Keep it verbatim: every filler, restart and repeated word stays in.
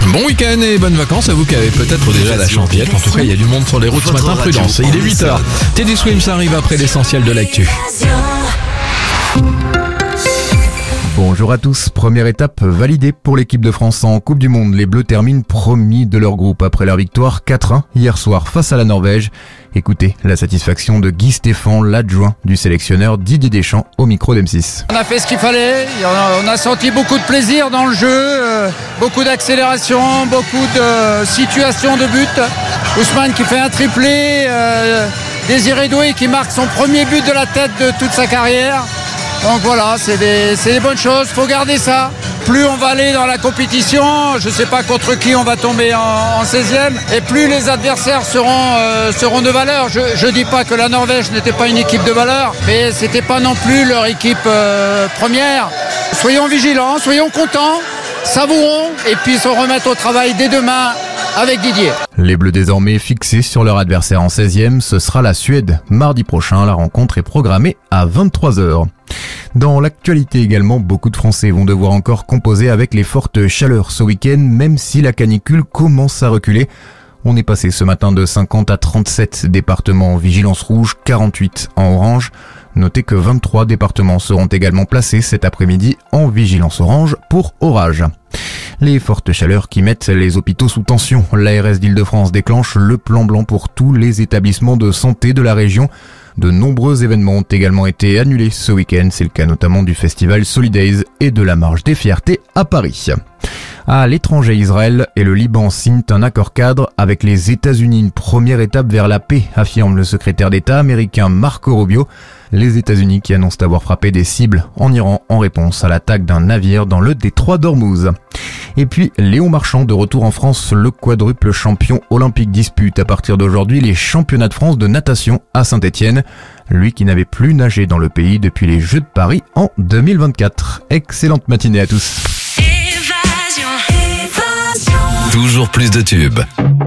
Bon week-end et bonnes vacances à vous qui avez peut-être déjà la champiette. En tout cas, il y a du monde sur les routes ce matin, prudence. Il est huit heures. Teddy Swims arrive après l'essentiel de l'actu. Bonjour à tous, première étape validée pour l'équipe de France en Coupe du Monde. Les Bleus terminent premiers de leur groupe après leur victoire quatre un hier soir face à la Norvège. Écoutez la satisfaction de Guy Stéphane, l'adjoint du sélectionneur Didier Deschamps au micro d'M six. On a fait ce qu'il fallait, on a senti beaucoup de plaisir dans le jeu, euh, beaucoup d'accélération, beaucoup de situations de but. Ousmane qui fait un triplé, euh, Désiré Doué qui marque son premier but de la tête de toute sa carrière. Donc voilà, c'est des, c'est des bonnes choses, faut garder ça. Plus on va aller dans la compétition, je ne sais pas contre qui on va tomber en, en seizième, et plus les adversaires seront, euh, seront de valeur. Je ne dis pas que la Norvège n'était pas une équipe de valeur, mais ce n'était pas non plus leur équipe euh, première. Soyons vigilants, soyons contents, savourons, et puis se remettre au travail dès demain avec Didier. Les Bleus désormais fixés sur leur adversaire en seizième, ce sera la Suède. Mardi prochain, la rencontre est programmée à vingt-trois heures. Dans l'actualité également, beaucoup de Français vont devoir encore composer avec les fortes chaleurs ce week-end, même si la canicule commence à reculer. On est passé ce matin de cinquante à trente-sept départements en vigilance rouge, quarante-huit en orange. Notez que vingt-trois départements seront également placés cet après-midi en vigilance orange pour orage. Les fortes chaleurs qui mettent les hôpitaux sous tension. L'A R S d'Île-de-France déclenche le plan blanc pour tous les établissements de santé de la région. De nombreux événements ont également été annulés ce week-end. C'est le cas notamment du festival Solidays et de la Marche des Fiertés à Paris. À l'étranger, Israël et le Liban signent un accord cadre avec les États-Unis. Une première étape vers la paix, affirme le secrétaire d'État américain Marco Rubio. Les États-Unis qui annoncent avoir frappé des cibles en Iran en réponse à l'attaque d'un navire dans le détroit d'Ormuz. Et puis, Léon Marchand de retour en France, le quadruple champion olympique dispute à partir d'aujourd'hui les championnats de France de natation à Saint-Étienne. Lui qui n'avait plus nagé dans le pays depuis les Jeux de Paris en deux mille vingt-quatre. Excellente matinée à tous. Toujours plus de tubes.